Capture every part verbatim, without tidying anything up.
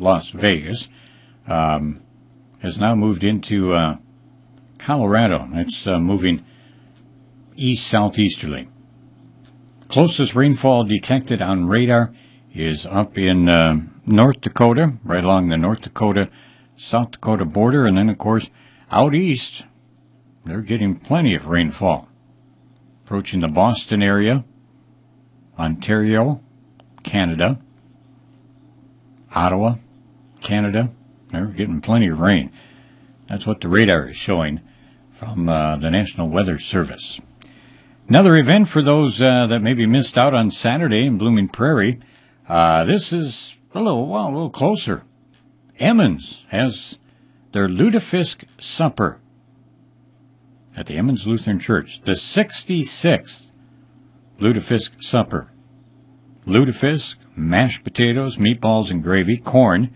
Las Vegas, um, has now moved into uh, Colorado. It's uh, moving east-southeasterly. Closest rainfall detected on radar is up in uh, North Dakota, right along the North Dakota-South Dakota border, and then, of course, out east, they're getting plenty of rainfall. Approaching the Boston area, Ontario, Canada, Ottawa, Canada, they're getting plenty of rain. That's what the radar is showing from uh, the National Weather Service. Another event for those uh, that maybe missed out on Saturday in Blooming Prairie. Uh, this is a little, well, a little closer. Emmons has their Lutefisk Supper at the Emmons Lutheran Church. The sixty-sixth Lutefisk Supper. Lutefisk, mashed potatoes, meatballs and gravy, corn,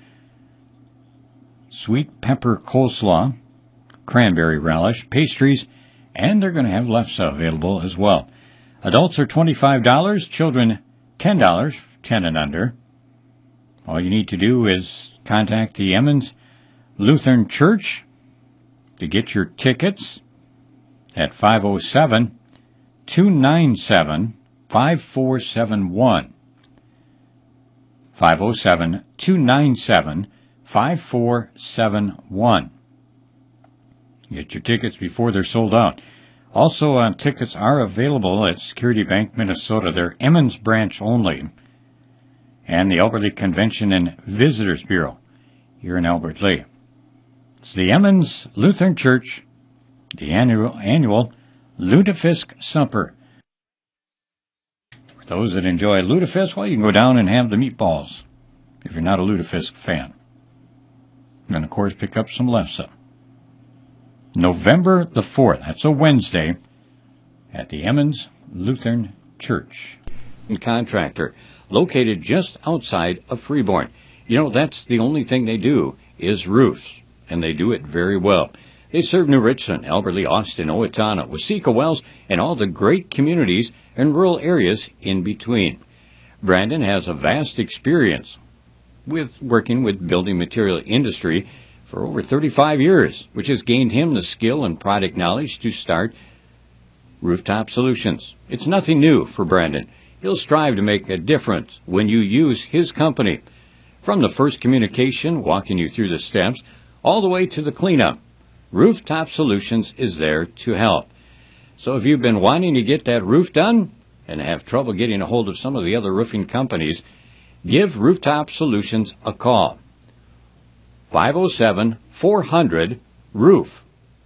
sweet pepper coleslaw, cranberry relish, pastries, and they're going to have lefse available as well. Adults are twenty-five dollars, children ten dollars, ten and under. All you need to do is contact the Emmons Lutheran Church to get your tickets at five oh seven, two nine seven, five four seven one. five oh seven, two nine seven, five four seven one. Get your tickets before they're sold out. Also, uh, tickets are available at Security Bank, Minnesota. They're Emmons branch only. And the Albert Lea Convention and Visitors Bureau here in Albert Lea. It's the Emmons Lutheran Church, the annual, annual Lutefisk Supper. For those that enjoy lutefisk, well, you can go down and have the meatballs if you're not a lutefisk fan. And, of course, pick up some lefse. November the fourth, that's a Wednesday, at the Emmons Lutheran Church. Contractor, located just outside of Freeborn. You know, that's the only thing they do is roofs, and they do it very well. They serve New Richland, Albert Lea, Austin, Owatonna, Waseca, Wells, and all the great communities and rural areas in between. Brandon has a vast experience with working with building material industry for over thirty-five years, which has gained him the skill and product knowledge to start Rooftop Solutions. It's nothing new for Brandon. He'll strive to make a difference when you use his company. From the first communication, walking you through the steps, all the way to the cleanup, Rooftop Solutions is there to help. So if you've been wanting to get that roof done and have trouble getting a hold of some of the other roofing companies, give Rooftop Solutions a call. five oh seven, four hundred, roof.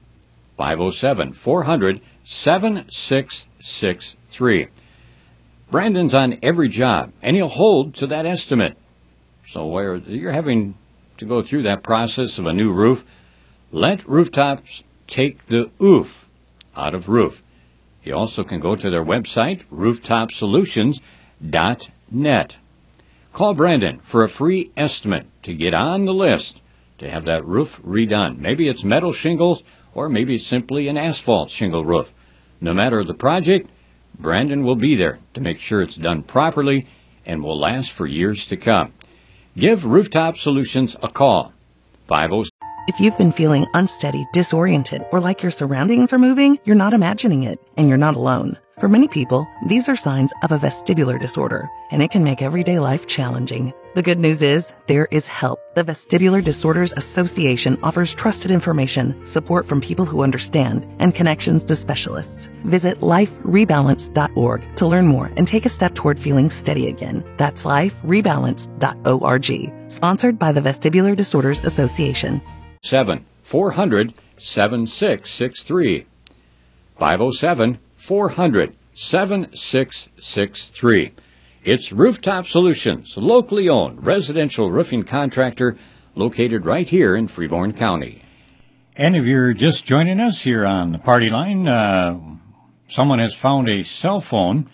five oh seven, four hundred, seven six six three. Brandon's on every job, and he'll hold to that estimate. So where you're having to go through that process of a new roof, let Rooftops take the oof out of roof. You also can go to their website, rooftop solutions dot net. Call Brandon for a free estimate to get on the list to have that roof redone. Maybe it's metal shingles, or maybe it's simply an asphalt shingle roof. No matter the project, Brandon will be there to make sure it's done properly and will last for years to come. Give Rooftop Solutions a call. five oh. If you've been feeling unsteady, disoriented, or like your surroundings are moving, you're not imagining it, and you're not alone. For many people, these are signs of a vestibular disorder, and it can make everyday life challenging. The good news is, there is help. The Vestibular Disorders Association offers trusted information, support from people who understand, and connections to specialists. Visit life rebalance dot org to learn more and take a step toward feeling steady again. That's life rebalance dot org. Sponsored by the Vestibular Disorders Association. seven four hundred, seven six six three. five oh seven, four hundred, seven six six three. It's Rooftop Solutions, locally owned residential roofing contractor located right here in Freeborn County. And if you're just joining us here on the party line, uh, someone has found a cell phone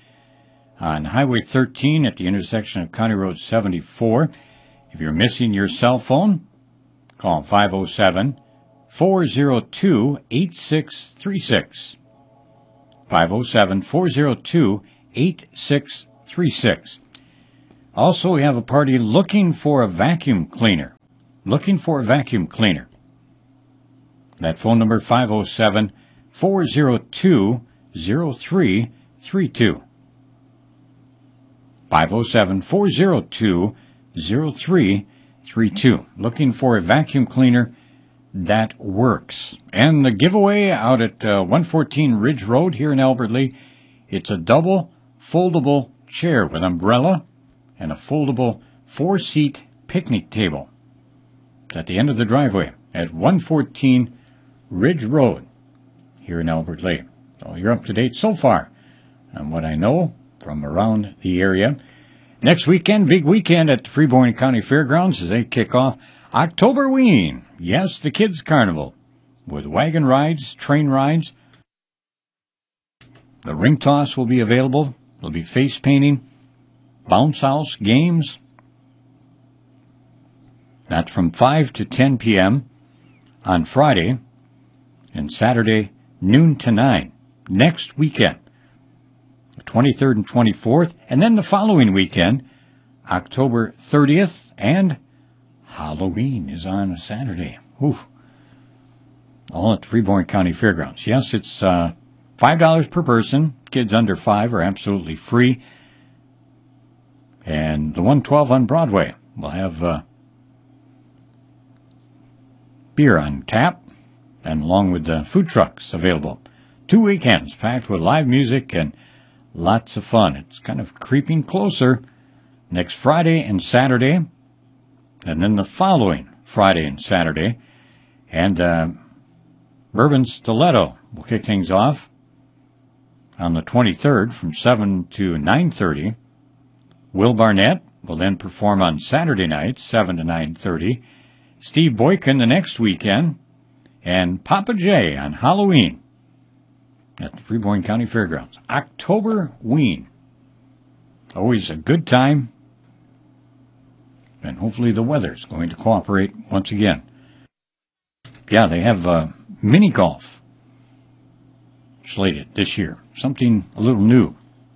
on Highway thirteen at the intersection of County Road seventy-four. If you're missing your cell phone, call five oh seven, four oh two, eight six three six. five oh seven, four oh two, eight six three six. Also, we have a party looking for a vacuum cleaner. looking for a vacuum cleaner. That phone number, five oh seven, four oh two, oh three three two. five oh seven, four oh two, oh three three two. Looking for a vacuum cleaner that works. And the giveaway out at uh, one fourteen Ridge Road here in Albert Lea, it's a double foldable chair with umbrella and a foldable four-seat picnic table. It's at the end of the driveway at one fourteen Ridge Road here in Albert Lea. So you're up to date so far on what I know from around the area. Next weekend, big weekend at the Freeborn County Fairgrounds as they kick off Oktoberween. Yes, the Kids Carnival with wagon rides, train rides. The ring toss will be available. There'll be face painting, bounce house, games. That's from five to ten p.m. on Friday, and Saturday, noon to nine. Next weekend, the twenty-third and twenty-fourth, and then the following weekend, October thirtieth, and Halloween is on a Saturday. Oof. All at the Freeborn County Fairgrounds. Yes, it's uh, five dollars per person. Kids under five are absolutely free. And the one twelve on Broadway will have uh, beer on tap, and along with the food trucks available. Two weekends packed with live music and lots of fun. It's kind of creeping closer next Friday and Saturday, and then the following Friday and Saturday. And uh, Bourbon Stiletto will kick things off on the twenty-third from seven to nine thirty. Will Barnett will then perform on Saturday night, seven to nine thirty. Steve Boykin the next weekend, and Papa J on Halloween at the Freeborn County Fairgrounds. Oktoberween. Always a good time, and hopefully the weather's going to cooperate once again. Yeah, they have uh, mini golf slated this year. Something a little new.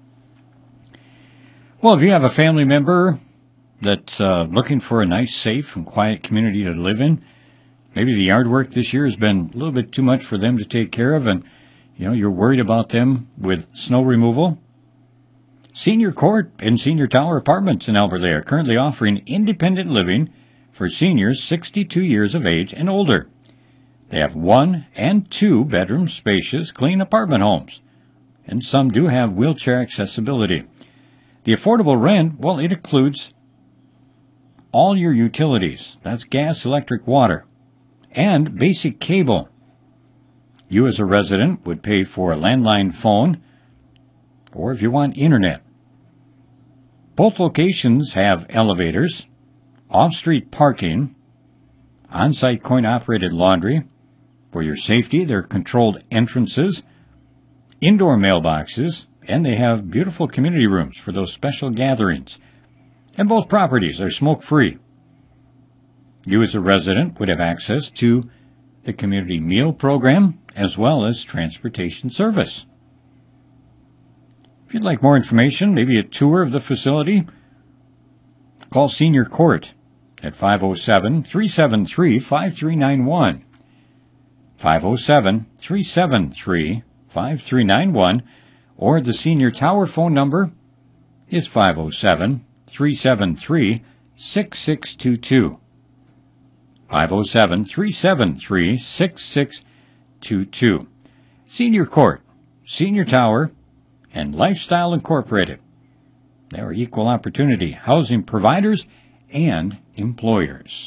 Well, if you have a family member that's uh, looking for a nice, safe, and quiet community to live in, maybe the yard work this year has been a little bit too much for them to take care of, and you know you're worried about them with snow removal. Senior Court and Senior Tower Apartments in Albert Lea are currently offering independent living for seniors sixty-two years of age and older. They have one and two bedroom spacious, clean apartment homes, and some do have wheelchair accessibility. The affordable rent, well, it includes all your utilities. That's gas, electric, water, and basic cable. You as a resident would pay for a landline phone, or if you want internet. Both locations have elevators, off-street parking, on-site coin-operated laundry. For your safety, there are controlled entrances, indoor mailboxes, and they have beautiful community rooms for those special gatherings. And both properties are smoke-free. You as a resident would have access to the community meal program as well as transportation service. If you'd like more information, maybe a tour of the facility, call Senior Court at five oh seven, three seven three, five three nine one. five oh seven, three seven three, five three nine one, or the Senior Tower phone number is five oh seven, three seven three, six six two two. five oh seven, three seven three, six six two two. Senior Court, Senior Tower, and Lifestyle Incorporated. They are equal opportunity housing providers and employers.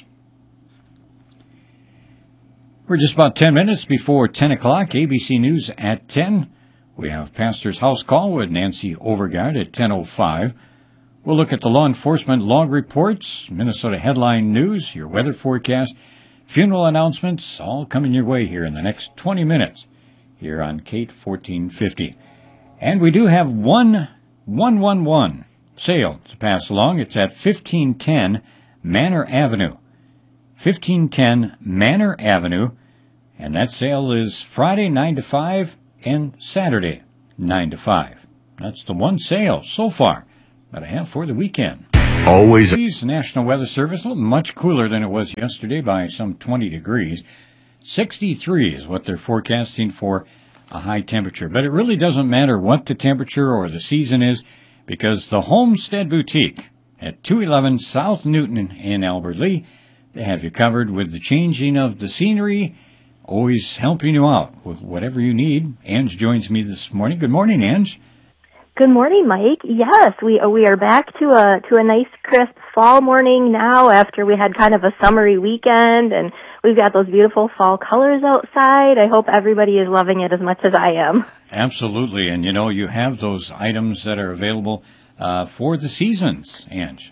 We're just about ten minutes before ten o'clock. A B C News at ten. We have Pastor's House Call with Nancy Overgaard at ten oh five. We'll look at the law enforcement log reports, Minnesota headline news, your weather forecast, funeral announcements, all coming your way here in the next twenty minutes here on Kate fourteen fifty. And we do have one one one one sale to pass along. It's at fifteen ten Manor Avenue. fifteen ten Manor Avenue, and that sale is Friday nine to five and Saturday nine to five. That's the one sale so far that I have for the weekend. Always. The National Weather Service, a little much cooler than it was yesterday by some twenty degrees. sixty-three is what they're forecasting for a high temperature. But it really doesn't matter what the temperature or the season is, because the Homestead Boutique at two eleven South Newton in Albert Lea, they have you covered with the changing of the scenery, always helping you out with whatever you need. Ange joins me this morning. Good morning, Ange. Good morning, Mike. Yes, we we are back to a to a nice crisp fall morning now after we had kind of a summery weekend, and we've got those beautiful fall colors outside. I hope everybody is loving it as much as I am. Absolutely, and you know, you have those items that are available uh, for the seasons, Ange.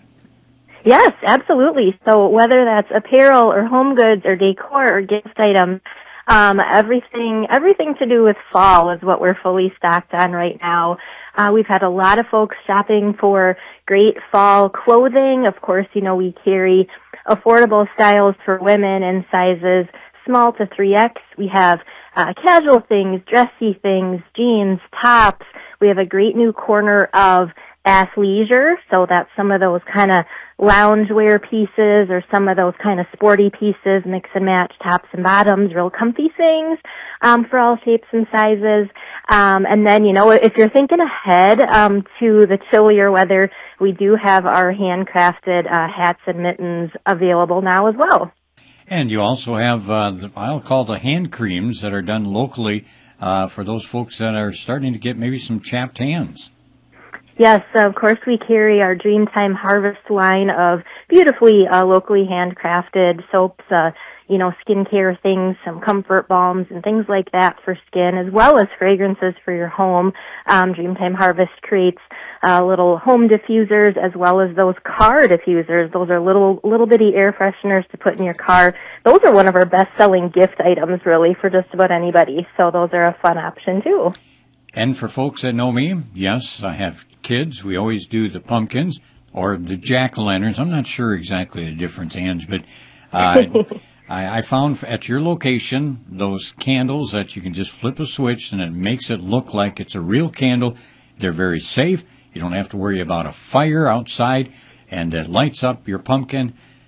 Yes, absolutely. So whether that's apparel or home goods or decor or gift items, um, everything everything to do with fall is what we're fully stocked on right now. Uh, we've had a lot of folks shopping for great fall clothing. Of course, you know, we carry affordable styles for women in sizes small to three X. We have uh, casual things, dressy things, jeans, tops. We have a great new corner of athleisure, so that's some of those kind of loungewear pieces or some of those kind of sporty pieces, mix and match tops and bottoms, real comfy things um, for all shapes and sizes. Um, and then, you know, if you're thinking ahead um, to the chillier weather, we do have our handcrafted uh, hats and mittens available now as well. And you also have, uh, the, I'll call the hand creams that are done locally uh, for those folks that are starting to get maybe some chapped hands. Yes, of course, we carry our Dreamtime Harvest line of beautifully uh, locally handcrafted soaps, uh, you know, skincare things, some comfort balms and things like that for skin, as well as fragrances for your home. Um, Dreamtime Harvest creates uh, little home diffusers as well as those car diffusers. Those are little little bitty air fresheners to put in your car. Those are one of our best-selling gift items, really, for just about anybody. So those are a fun option, too. And for folks that know me, yes, I have kids. We always do the pumpkins or the jack-o'-lanterns. I'm not sure exactly the difference, Ange, but uh, I, I found at your location those candles that you can just flip a switch and it makes it look like it's a real candle. They're very safe. You don't have to worry about a fire outside, and it lights up your pumpkin.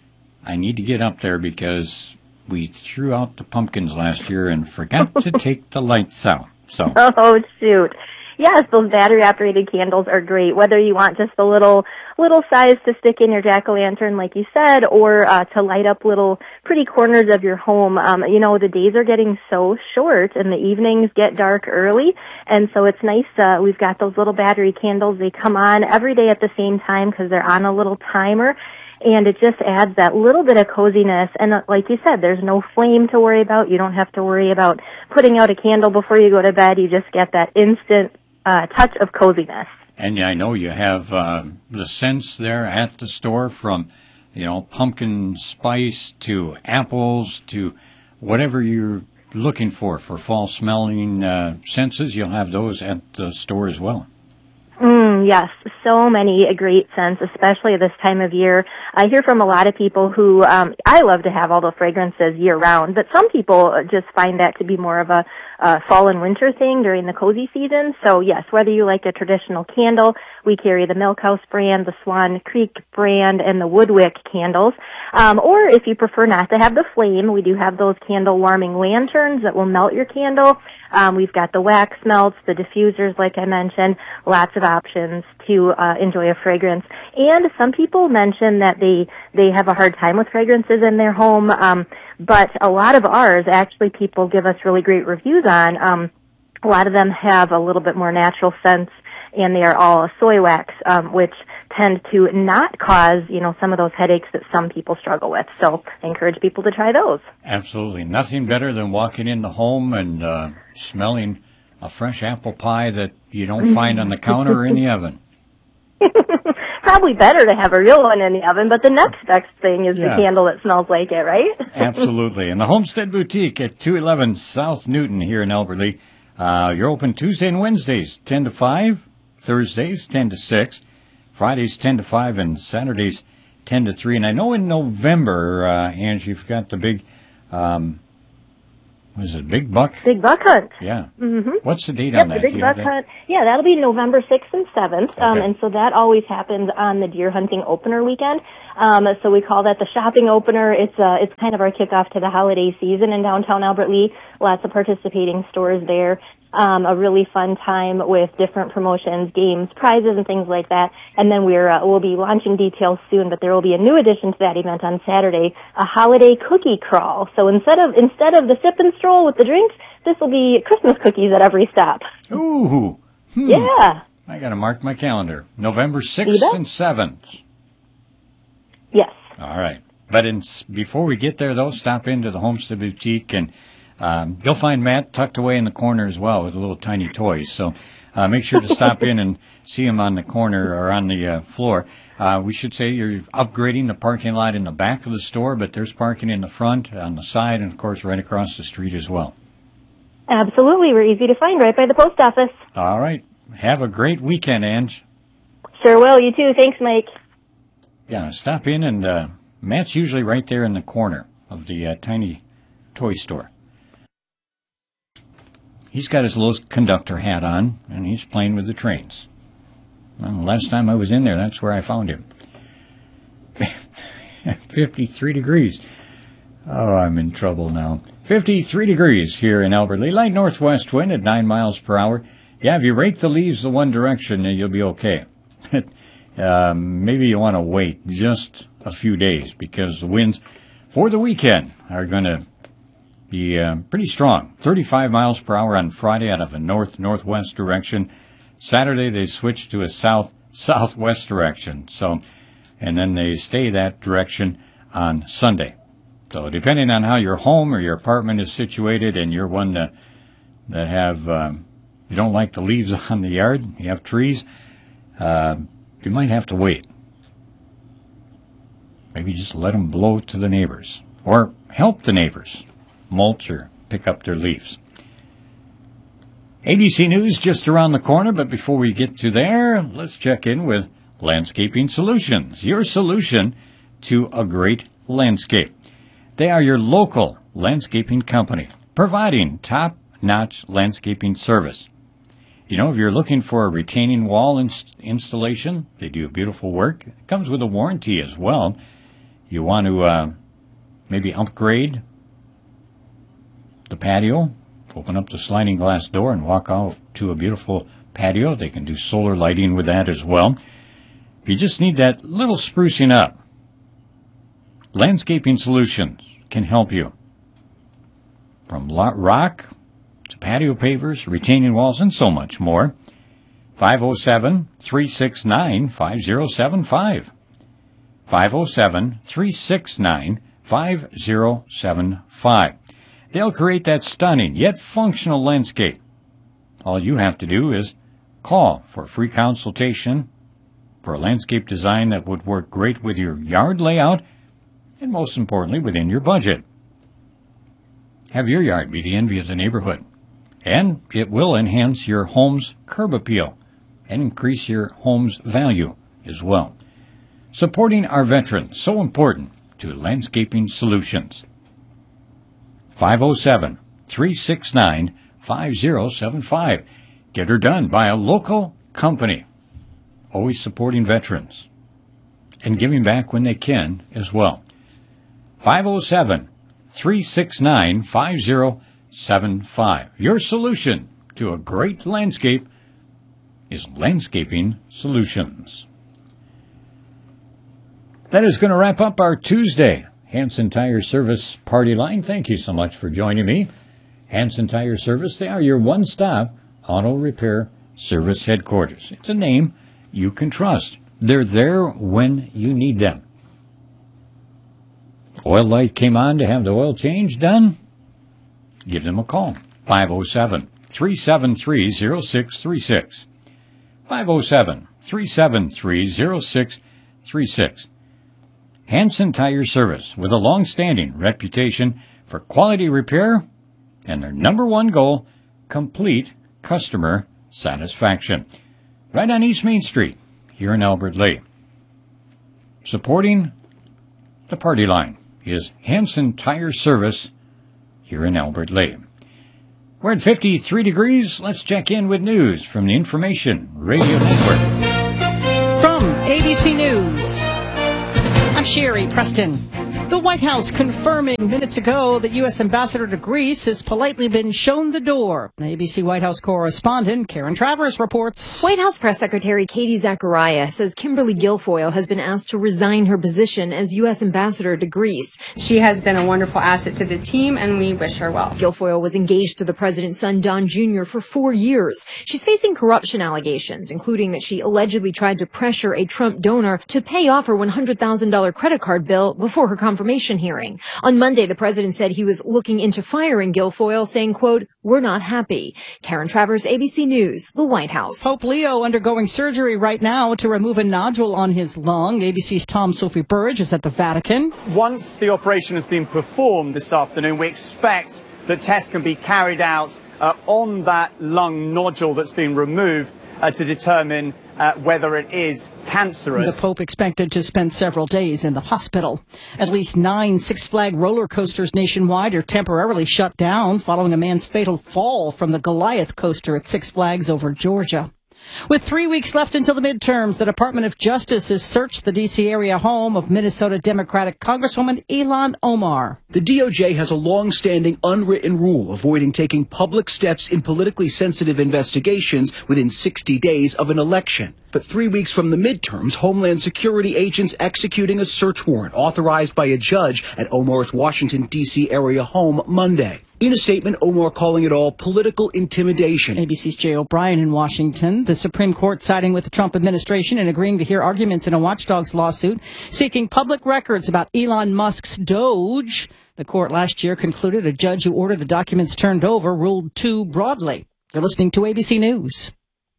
I need to get up there because we threw out the pumpkins last year and forgot to take the lights out. So. Oh, shoot. Yes, those battery-operated candles are great, whether you want just a little little size to stick in your jack-o'-lantern, like you said, or uh, to light up little pretty corners of your home. Um, you know, the days are getting so short, and the evenings get dark early, and so it's nice. Uh, we've got those little battery candles. They come on every day at the same time because they're on a little timer. And it just adds that little bit of coziness. And uh, like you said, there's no flame to worry about. You don't have to worry about putting out a candle before you go to bed. You just get that instant uh, touch of coziness. And I know you have uh, the scents there at the store, from, you know, pumpkin spice to apples to whatever you're looking for for fall smelling uh, senses. You'll have those at the store as well. Mm, yes, so many great scents, especially this time of year. I hear from a lot of people who, um, I love to have all the fragrances year round, but some people just find that to be more of a uh, fall and winter thing during the cozy season. So yes, whether you like a traditional candle, we carry the Milk House brand, the Swan Creek brand, and the Woodwick candles. Um, or if you prefer not to have the flame, we do have those candle warming lanterns that will melt your candle. Um, we've got the wax melts, the diffusers, like I mentioned, lots of options to uh, enjoy a fragrance. And some people mention that they they have a hard time with fragrances in their home, um, but a lot of ours, actually, people give us really great reviews on. Um, a lot of them have a little bit more natural scents, and they are all soy wax, um, which tend to not cause, you know, some of those headaches that some people struggle with. So I encourage people to try those. Absolutely. Nothing better than walking in the home and uh, smelling a fresh apple pie that you don't find on the counter or in the oven. Probably better to have a real one in the oven, but the next best thing is yeah. the candle that smells like it, right? Absolutely. And the Homestead Boutique at two eleven South Newton here in Albert Lea. Uh, you're open Tuesday and Wednesdays, ten to five, Thursdays, ten to six, Fridays, ten to five, and Saturdays, ten to three. And I know in November, uh, Angie, you've got the big um, Was it Big Buck? Big Buck Hunt. Yeah. Mm-hmm. What's the date yep, on that? the Big Buck Hunt. Yeah, that'll be November sixth and seventh. Okay. Um, and so that always happens on the deer hunting opener weekend. Um, so we call that the shopping opener. It's, uh, it's kind of our kickoff to the holiday season in downtown Albert Lea. Lots of participating stores there. Um, a really fun time with different promotions, games, prizes, and things like that. And then we're, uh, we'll be launching details soon, but there will be a new addition to that event on Saturday, a holiday cookie crawl. So instead of, instead of the sip and stroll with the drinks, this will be Christmas cookies at every stop. Ooh. Hmm. Yeah. I gotta mark my calendar. November sixth and seventh. Yes. All right. But in, before we get there, though, stop into the Homestead Boutique, and um, you'll find Matt tucked away in the corner as well with little tiny toys. So uh, make sure to stop in and see him on the corner or on the uh, floor. Uh, we should say you're upgrading the parking lot in the back of the store, but there's parking in the front, on the side, and, of course, right across the street as well. Absolutely. We're easy to find right by the post office. All right. Have a great weekend, Ange. Sure will. You too. Thanks, Mike. Yeah, stop in, and uh, Matt's usually right there in the corner of the uh, tiny toy store. He's got his little conductor hat on, and he's playing with the trains. Well, last time I was in there, that's where I found him. fifty-three degrees. Oh, I'm in trouble now. fifty-three degrees here in Albert Lea. Light northwest wind at nine miles per hour. Yeah, if you rake the leaves the one direction, you'll be okay. um, maybe you want to wait just a few days, because the winds for the weekend are going to be uh, pretty strong. thirty-five miles per hour on Friday out of a north-northwest direction. Saturday they switch to a south-southwest direction. So, and then they stay that direction on Sunday. So depending on how your home or your apartment is situated, and you're one that, that have, um, you don't like the leaves on the yard, you have trees, uh, you might have to wait. Maybe just let them blow to the neighbors, or help the neighbors mulch or pick up their leaves. A B C News just around the corner, but before we get to there, let's check in with Landscaping Solutions, your solution to a great landscape. They are your local landscaping company, providing top-notch landscaping service. You know, if you're looking for a retaining wall inst- installation, they do beautiful work. It comes with a warranty as well. You want to uh, maybe upgrade the patio, open up the sliding glass door and walk out to a beautiful patio. They can do solar lighting with that as well. If you just need that little sprucing up, Landscaping Solutions can help you. From rock to patio pavers, retaining walls, and so much more. five oh seven, three six nine, five oh seven five. five oh seven, three six nine, five oh seven five. They'll create that stunning yet functional landscape. All you have to do is call for a free consultation for a landscape design that would work great with your yard layout and, most importantly, within your budget. Have your yard be the envy of the neighborhood, and it will enhance your home's curb appeal and increase your home's value as well. Supporting our veterans, so important to Landscaping Solutions. five oh seven, three six nine, five oh seven five. Get her done by a local company, always supporting veterans and giving back when they can as well. five oh seven, three six nine, five oh seven five. Your solution to a great landscape is Landscaping Solutions. That is going to wrap up our Tuesday Hanson Tire Service party line. Thank you so much for joining me. Hanson Tire Service, they are your one-stop auto repair service headquarters. It's a name you can trust. They're there when you need them. Oil light came on to have the oil change done? Give them a call. five oh seven, three seven three, oh six three six. five oh seven, three seven three, oh six three six. Hanson Tire Service, with a long-standing reputation for quality repair and their number one goal, complete customer satisfaction. Right on East Main Street, here in Albert Lea. Supporting the party line is Hanson Tire Service here in Albert Lea. We're at fifty-three degrees. Let's check in with news from the Information Radio Network. From A B C News, I'm Sherry Preston. The White House confirming minutes ago that U S Ambassador to Greece has politely been shown the door. A B C White House correspondent Karen Travers reports. White House Press Secretary Katie Zachariah says Kimberly Guilfoyle has been asked to resign her position as U S Ambassador to Greece. She has been a wonderful asset to the team, and we wish her well. Guilfoyle was engaged to the president's son, Don Junior, for four years. She's facing corruption allegations, including that she allegedly tried to pressure a Trump donor to pay off her one hundred thousand dollars credit card bill before her confirmation hearing. On Monday, the president said he was looking into firing Guilfoyle, saying, quote, "We're not happy." Karen Travers, A B C News, the White House. Pope Leo undergoing surgery right now to remove a nodule on his lung. A B C's Tom Sophie Burridge is at the Vatican. Once the operation has been performed this afternoon, we expect that tests can be carried out uh, on that lung nodule that's been removed uh, to determine Uh, whether it is cancerous. The Pope expected to spend several days in the hospital. At least nine Six Flag roller coasters nationwide are temporarily shut down following a man's fatal fall from the Goliath coaster at Six Flags over Georgia. With three weeks left until the midterms, the Department of Justice has searched the D C area home of Minnesota Democratic Congresswoman Ilhan Omar. The D O J has a long-standing unwritten rule avoiding taking public steps in politically sensitive investigations within sixty days of an election. But three weeks from the midterms, Homeland Security agents executing a search warrant authorized by a judge at Omar's Washington, D C area home Monday. In a statement, Omar calling it all political intimidation. A B C's Jay O'Brien in Washington. The Supreme Court siding with the Trump administration and agreeing to hear arguments in a watchdog's lawsuit seeking public records about Elon Musk's Doge. The court last year concluded a judge who ordered the documents turned over ruled too broadly. You're listening to A B C News.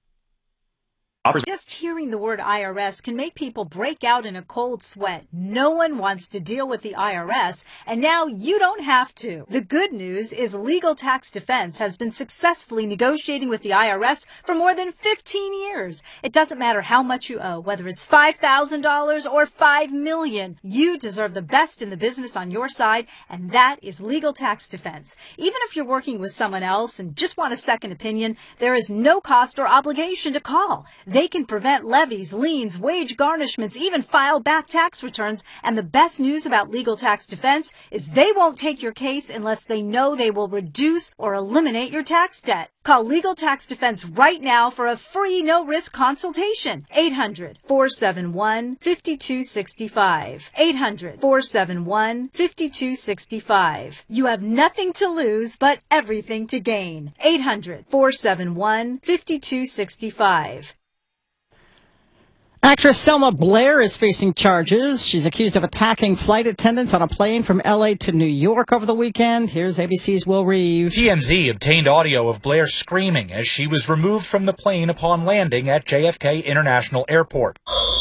Just hearing the word I R S can make people break out in a cold sweat. No one wants to deal with the I R S, and now you don't have to. The good news is Legal Tax Defense has been successfully negotiating with the I R S for more than fifteen years. It doesn't matter how much you owe, whether it's five thousand dollars or five million dollars. You deserve the best in the business on your side, and that is Legal Tax Defense. Even if you're working with someone else and just want a second opinion, there is no cost or obligation to call. They can prevent levies, liens, wage garnishments, even file back tax returns. And the best news about Legal Tax Defense is they won't take your case unless they know they will reduce or eliminate your tax debt. Call Legal Tax Defense right now for a free no-risk consultation. eight hundred, four seven one, five two six five. eight hundred, four seven one, five two six five. You have nothing to lose but everything to gain. eight hundred, four seven one, five two six five. Actress Selma Blair is facing charges. She's accused of attacking flight attendants on a plane from L A to New York over the weekend. Here's A B C's Will Reeves. T M Z obtained audio of Blair screaming as she was removed from the plane upon landing at J F K International Airport.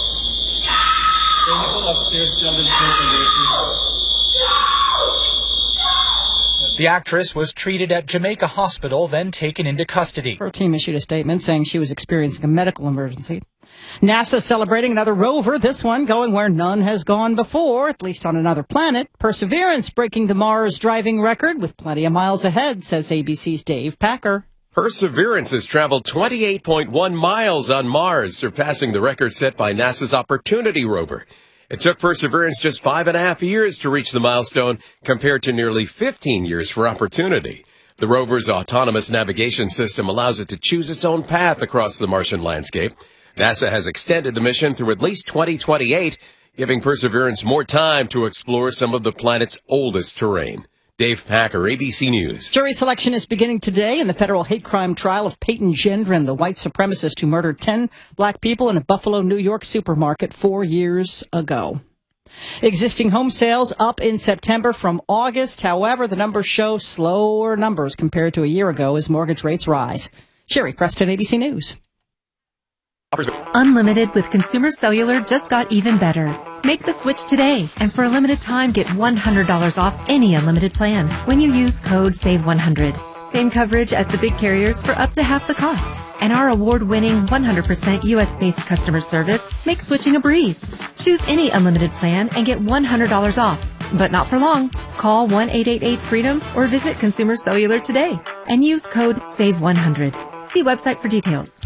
The actress was treated at Jamaica Hospital, then taken into custody. Her team issued a statement saying she was experiencing a medical emergency. NASA celebrating another rover, this one going where none has gone before, at least on another planet. Perseverance breaking the Mars driving record with plenty of miles ahead, says A B C's Dave Packer. Perseverance has traveled twenty-eight point one miles on Mars, surpassing the record set by NASA's Opportunity rover. It took Perseverance just five and a half years to reach the milestone, compared to nearly fifteen years for Opportunity. The rover's autonomous navigation system allows it to choose its own path across the Martian landscape. NASA has extended the mission through at least twenty twenty-eight, giving Perseverance more time to explore some of the planet's oldest terrain. Dave Packer, A B C News. Jury selection is beginning today in the federal hate crime trial of Peyton Gendron, the white supremacist who murdered ten black people in a Buffalo, New York supermarket four years ago. Existing home sales up in September from August. However, the numbers show slower numbers compared to a year ago as mortgage rates rise. Sherry Preston, A B C News. Unlimited with Consumer Cellular just got even better. Make the switch today, and for a limited time, get one hundred dollars off any unlimited plan when you use code save one hundred. Same coverage as the big carriers for up to half the cost. And our award-winning one hundred percent U S-based customer service makes switching a breeze. Choose any unlimited plan and get one hundred dollars off. But not for long. Call one eight eight eight freedom or visit Consumer Cellular today. and use code save one hundred. See website for details.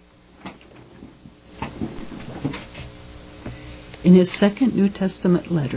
In his second New Testament letter,